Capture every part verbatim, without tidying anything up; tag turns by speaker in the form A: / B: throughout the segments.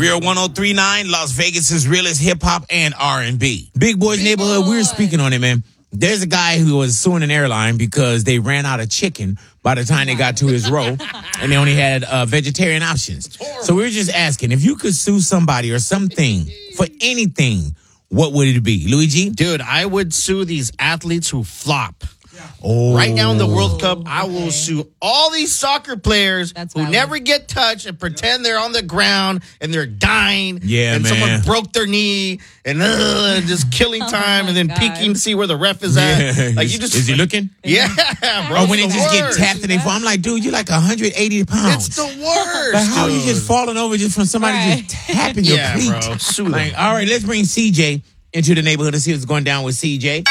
A: Real one oh three point nine, Las Vegas' realest hip-hop and R and B. Big Boy's Big Neighborhood, Boy. We were speaking on it, man. There's a guy who was suing an airline because they ran out of chicken by the time they got to his row, and they only had uh, vegetarian options. So we were just asking, if you could sue somebody or something for anything, what would it be? Luigi?
B: Dude, I would sue these athletes who flop.
A: Oh.
B: Right now in the World Cup, I will sue all these soccer players
C: That's
B: who
C: valid.
B: never get touched and pretend they're on the ground and they're dying.
A: Yeah,
B: and
A: man.
B: someone broke their knee and uh, just killing time
C: Oh,
B: and then
C: God.
B: peeking to see where the ref is at.
A: Yeah.
B: Like you just
A: Is he looking?
B: Yeah, bro.
A: Or when they
B: it's
A: just
B: the
A: get
B: worst.
A: tapped and they fall. I'm like, dude, you're like one hundred eighty pounds.
B: It's the worst.
A: Like, how are you
B: dude.
A: just falling over just from somebody
C: Right.
A: just tapping your
B: Yeah,
A: cleat?
B: bro. Sue them.
A: Like, all right, let's bring C J into the neighborhood and see what's going down with C J.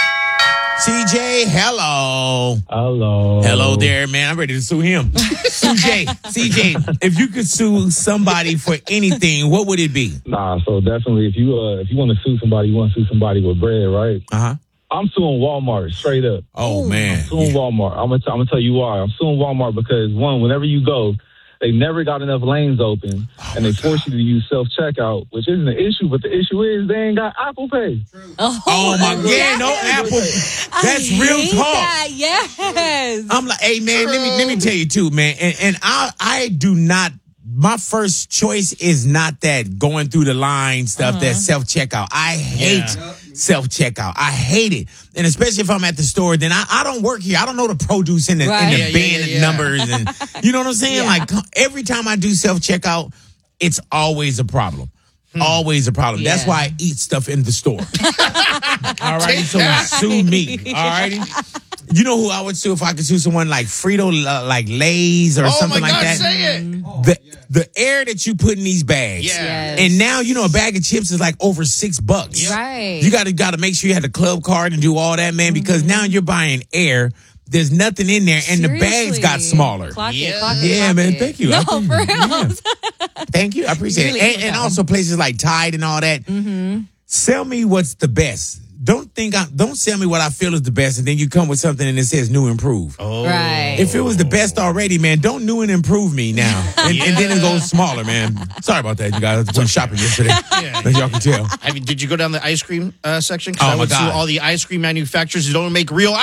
A: C J, hello.
D: Hello.
A: Hello there, man. I'm ready to sue him. C J, C J, if you could sue somebody for anything, what would it be?
D: Nah, so definitely, if you uh, if you want to sue somebody, you want to sue somebody with bread, right?
A: Uh-huh.
D: I'm suing Walmart straight up.
A: Oh, man.
D: I'm suing
A: Yeah.
D: Walmart. I'm gonna t- I'm gonna tell you why. I'm suing Walmart because one, whenever you go, they never got enough lanes open,
A: Oh,
D: and they force you to use self checkout, which isn't an issue. But the issue is they ain't got Apple Pay.
A: Oh, my God. Yeah, no Apple. That's
C: I
A: real
C: hate
A: talk.
C: That. Yes.
A: I'm like, hey, man, let me let me tell you, too, man. And, and I, I do not, my first choice is not that going through the line stuff, that self-checkout. I hate
B: Yeah.
A: self-checkout. I hate it. And especially if I'm at the store, then I, I don't work here. I don't know the produce in the,
C: Right.
A: in the
B: Yeah, yeah,
A: bin
B: yeah, yeah.
A: numbers. And you know what I'm saying?
C: Yeah.
A: Like, every time I do self-checkout, it's always a problem. Always a problem. That's
C: Yeah.
A: why I eat stuff in the store. All righty, so sue me. All righty. You know who I would sue if I could sue someone like Frito, uh, like Lay's or
B: Oh
A: something
B: my
A: like
B: God,
A: that?
B: say it.
A: The the air that you put in these bags.
B: Yeah.
C: Yes.
A: And now you know a bag of chips is like over six bucks.
C: Right.
A: You gotta gotta make sure you have the club card and do all that, man, because now you're buying air. There's nothing in there, and the bags got
C: Seriously.
A: smaller.
C: Clock it,
B: Yeah.
C: clock it,
A: Yeah,
C: clock
A: man.
C: it.
A: Thank you.
C: No,
A: I think-
C: for real.
A: yeah. Thank you. I appreciate
C: Really
A: it. And,
C: good
A: and
C: job.
A: also places like Tide and all that. Mm-hmm. Sell me what's the best. Don't think I don't sell me what I feel is the best, and then you come with something and it says new improve.
B: Oh.
C: Right.
A: If it was the best already, man, don't new and improve me now. And, and then it goes smaller, man. Sorry about that, you guys. I went shopping yesterday.
B: Yeah.
A: As y'all can tell.
B: I mean, did you go down the ice cream uh, section? 'Cause
A: Oh,
B: I
A: my
B: would sue
A: God.
B: all the ice cream manufacturers who don't make real